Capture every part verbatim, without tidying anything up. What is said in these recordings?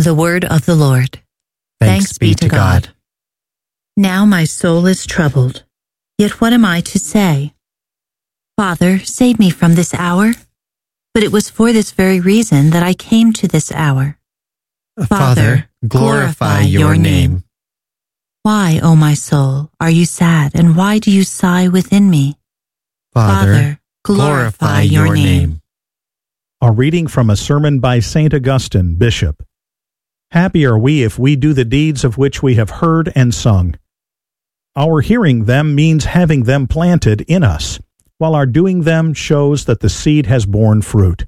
The word of the Lord. Thanks, Thanks be to God. God. Now my soul is troubled, yet what am I to say? Father, save me from this hour. But it was for this very reason that I came to this hour. Father, glorify your name. Why, O my soul, are you sad, and why do you sigh within me? Father, glorify your name. A reading from a sermon by Saint Augustine, Bishop. Happy are we if we do the deeds of which we have heard and sung. Our hearing them means having them planted in us, while our doing them shows that the seed has borne fruit.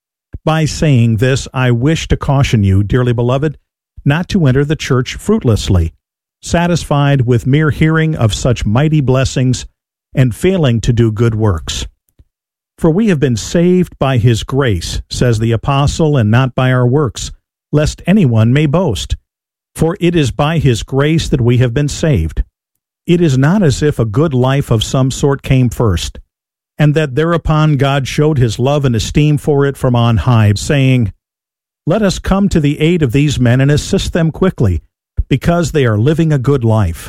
By saying this, I wish to caution you, dearly beloved, not to enter the church fruitlessly, satisfied with mere hearing of such mighty blessings and failing to do good works. For we have been saved by his grace, says the apostle, and not by our works, lest anyone may boast. For it is by his grace that we have been saved. It is not as if a good life of some sort came first, and that thereupon God showed his love and esteem for it from on high, saying, Let us come to the aid of these men and assist them quickly, because they are living a good life.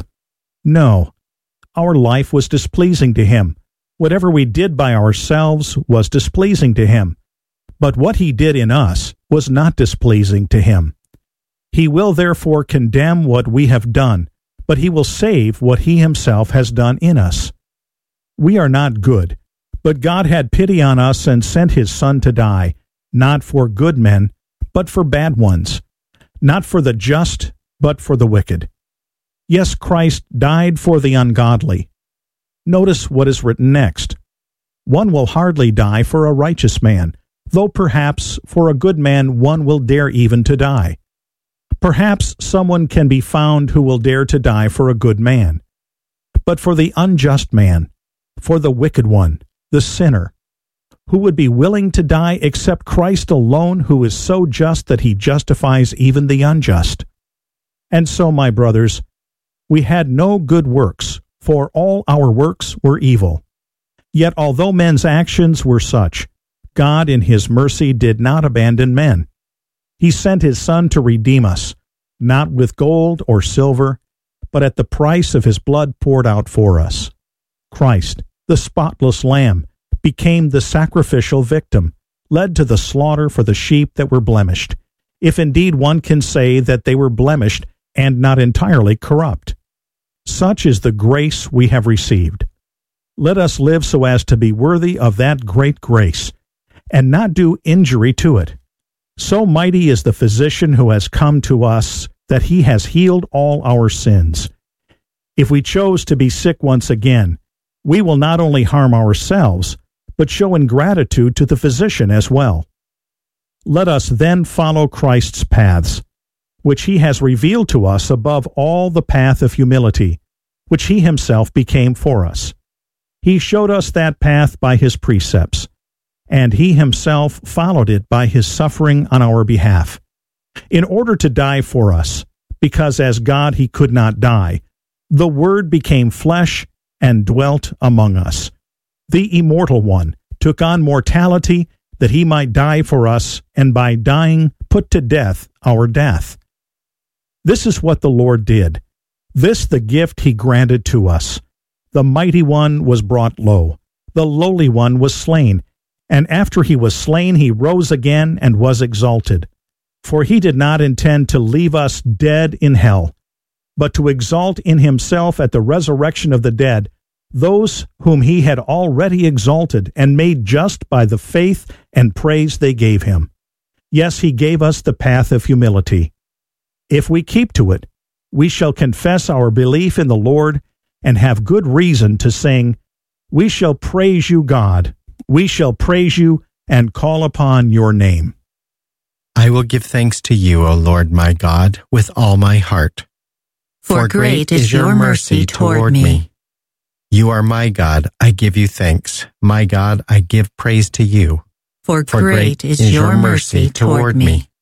No, our life was displeasing to him. Whatever we did by ourselves was displeasing to him. But what he did in us was not displeasing to him. He will therefore condemn what we have done, but he will save what he himself has done in us. We are not good, but God had pity on us and sent his Son to die, not for good men, but for bad ones, not for the just, but for the wicked. Yes, Christ died for the ungodly. Notice what is written next. One will hardly die for a righteous man, though perhaps for a good man one will dare even to die. Perhaps someone can be found who will dare to die for a good man. But for the unjust man, for the wicked one, the sinner, who would be willing to die except Christ alone, who is so just that he justifies even the unjust? And so, my brothers, we had no good works, for all our works were evil. Yet although men's actions were such, God in his mercy did not abandon men. He sent his Son to redeem us, not with gold or silver, but at the price of his blood poured out for us. Christ, the spotless Lamb, became the sacrificial victim, led to the slaughter for the sheep that were blemished, if indeed one can say that they were blemished and not entirely corrupt. Such is the grace we have received. Let us live so as to be worthy of that great grace, and not do injury to it. So mighty is the physician who has come to us that he has healed all our sins. If we chose to be sick once again, we will not only harm ourselves, but show ingratitude to the physician as well. Let us then follow Christ's paths, which he has revealed to us above all the path of humility, which he himself became for us. He showed us that path by his precepts, and he himself followed it by his suffering on our behalf, in order to die for us, because as God he could not die. The Word became flesh and dwelt among us. The Immortal One took on mortality that he might die for us, and by dying put to death our death. This is what the Lord did. This the gift he granted to us. The Mighty One was brought low. The Lowly One was slain. And after he was slain, he rose again and was exalted. For he did not intend to leave us dead in hell, but to exalt in himself at the resurrection of the dead those whom he had already exalted and made just by the faith and praise they gave him. Yes, he gave us the path of humility. If we keep to it, we shall confess our belief in the Lord and have good reason to sing, We shall praise you, God. We shall praise you and call upon your name. I will give thanks to you, O Lord my God, with all my heart. For, For great is your mercy toward me. You are my God, I give you thanks. My God, I give praise to you. For, For great is your mercy toward me.